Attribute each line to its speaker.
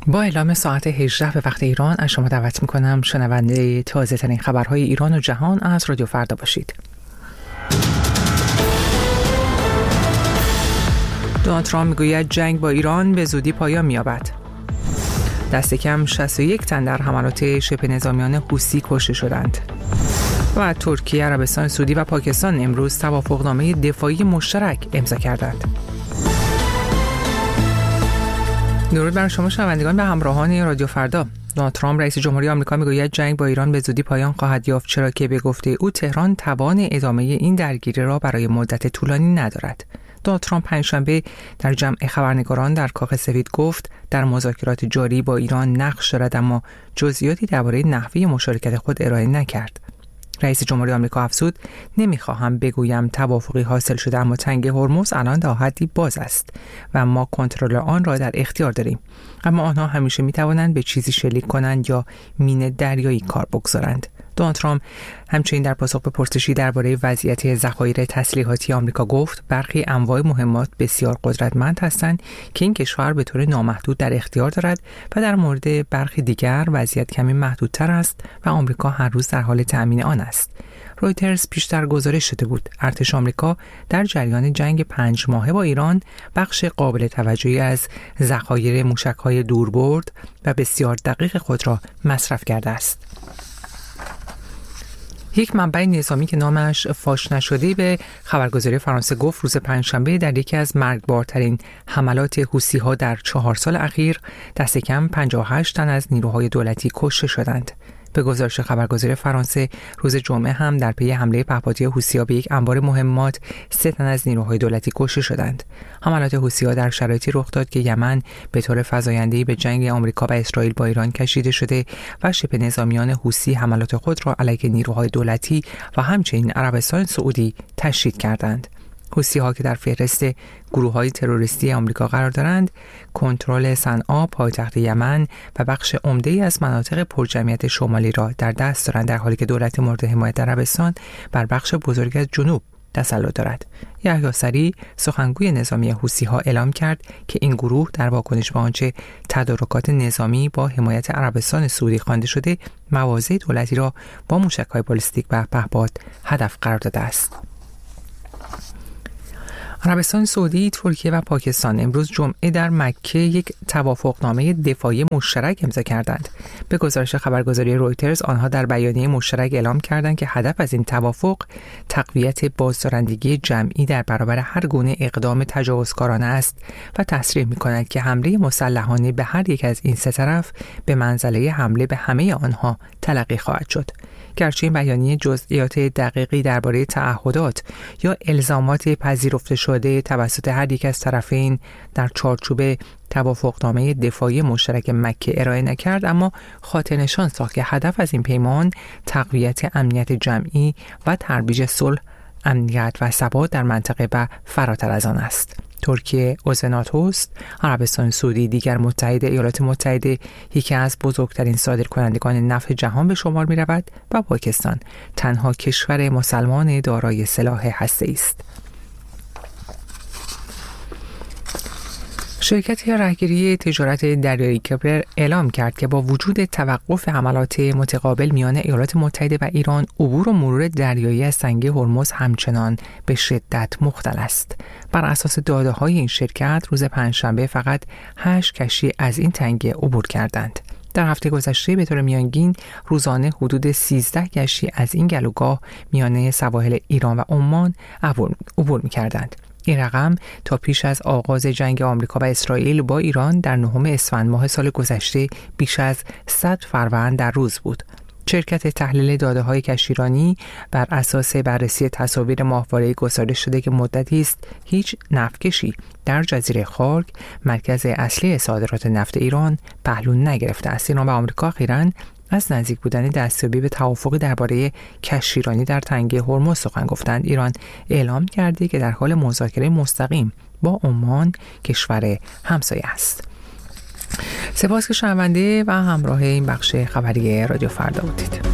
Speaker 1: با اعلام ساعت 18 به وقت ایران از شما دعوت میکنم شنونده تازه ترین خبرهای ایران و جهان از رادیو فردا باشید. دونالد ترامپ میگوید جنگ با ایران به زودی پایان می‌یابد. دست کم 61 تن در حملات شبه نظامیان حوثی کشته شدند. و ترکیه، عربستان سعودی و پاکستان امروز توافقنامه دفاعی مشترک امضا کردند. درود بر شما شنوندگان و همراهان رادیو فردا. دونالد ترامپ رئیس جمهوری آمریکا میگوید جنگ با ایران به زودی پایان خواهد یافت، چرا که به گفته او تهران توان ادامه این درگیری را برای مدت طولانی ندارد. دونالد ترامپ پنجشنبه در جمع خبرنگاران در کاخ سفید گفت در مذاکرات جاری با ایران نقش دارد، اما جزئیاتی درباره نحوه مشارکت خود ارائه نکرد. رئیس جمهوری آمریکا افزود نمیخواهم بگویم توافقی حاصل شده، اما تنگه هرمز الان تا حدی باز است و ما کنترل آن را در اختیار داریم، اما آنها همیشه میتوانند به چیزی شلیک کنند یا مین دریایی کار بگذارند. دونالد ترامپ همچنین در پاسخ به پرسشی درباره وضعیت ذخایر تسلیحاتی آمریکا گفت برخی انواع مهمات بسیار قدرتمند هستند که این کشور به طور نامحدود در اختیار دارد و در مورد برخی دیگر وضعیت کمی محدودتر است و آمریکا هر روز در حال تأمین آن است. رویترز پیشتر گزارش شده بود ارتش آمریکا در جریان جنگ 5 ماهه با ایران بخش قابل توجهی از ذخایر موشک‌های دوربرد و بسیار دقیق خود را مصرف کرده است. یک منبع نظامی که نامش فاش نشده به خبرگزاری فرانسه گفت روز پنجشنبه در یکی از مرگبارترین حملات حوثی‌ها در 4 سال اخیر دست کم 58 تن از نیروهای دولتی کشته شدند. به گزارش خبرگزاری فرانسه روز جمعه هم در پی حمله پهپادی حوثی‌ها به یک انبار مهمات 3 تن از نیروهای دولتی کشته شدند. حملات حوثی‌ها در شرایطی رخ داد که یمن به طور فزاینده‌ای به جنگ آمریکا و اسرائیل با ایران کشیده شده و شبه نظامیان حوثی حملات خود را علیه نیروهای دولتی و همچنین عربستان سعودی تشدید کردند. حوثی‌ها که در فهرست گروه‌های تروریستی آمریکا قرار دارند، کنترل صنعا پایتخت یمن و بخش عمده‌ای از مناطق پرجمعیت شمالی را در دست دارند، در حالی که دولت مورد حمایت عربستان بر بخش بزرگی از جنوب تسلط دارد. یحیی سری سخنگوی نظامی حوثی‌ها اعلام کرد که این گروه در واکنش به آنچه تدارکات نظامی با حمایت عربستان سعودی خوانده شده، مواضع دولتی را با موشک‌های بالستیک و پهپاد هدف قرار داده است. عربستان سعودی، ترکیه و پاکستان امروز جمعه در مکه یک توافقنامه دفاعی مشترک امضا کردند. به گزارش خبرگزاری رویترز آنها در بیانیه مشترک اعلام کردند که هدف از این توافق تقویت بازدارندگی جمعی در برابر هر گونه اقدام تجاوزکارانه است و تصریح می‌کند که حمله مسلحانه به هر یک از این 3 طرف به منزله حمله به همه آنها تلقی خواهد شد. گرچه این بیانیه جزئیات دقیقی درباره تعهدات یا الزامات پذیرفته شده توسط هر یک از طرفین در چارچوب توافقنامه دفاعی مشترک مکه ارائه نکرد، اما خاطر نشان ساخت که هدف از این پیمان تقویت امنیت جمعی و ترویج صلح، امنیت و ثبات در منطقه و فراتر از آن است. ترکیه عضو ناتو است، عربستان سعودی دیگر متحد ایالات متحده یکی از بزرگترین صادرکنندگان نفت جهان به شمار می رود و پاکستان تنها کشور مسلمان دارای سلاح هسته‌ای است. شرکت راهگیری تجارت دریایی کپلر اعلام کرد که با وجود توقف حملات متقابل میان ایالات متحده و ایران، عبور و مرور دریایی از تنگه هرمز همچنان به شدت مختل است. بر اساس داده‌های این شرکت روز پنجشنبه فقط 8 کشتی از این تنگه عبور کردند. در هفته گذشته به طور میانگین روزانه حدود 13 کشتی از این گلوگاه میانه سواحل ایران و عمان عبور می‌کردند. این رقم تا پیش از آغاز جنگ آمریکا و اسرائیل با ایران در 9 اسفند ماه سال گذشته بیش از 100 فروند در روز بود. شرکت تحلیل داده‌های کشتیرانی بر اساس بررسی تصاویر ماهواره‌ای گزارش شده که مدتی است هیچ نفتکشی در جزیره خارک، مرکز اصلی صادرات نفت ایران، پهلو نگرفته است. ایران و آمریکا اخیراً از نزدیک بودن دستیابی به توافقی درباره کشتیرانی در تنگه هرمز سخن گفتند. ایران اعلام کرده که در حال مذاکره مستقیم با عمان، کشور همسایه است. سپاس که شنونده و همراه این بخش خبری رادیو فردا بودید.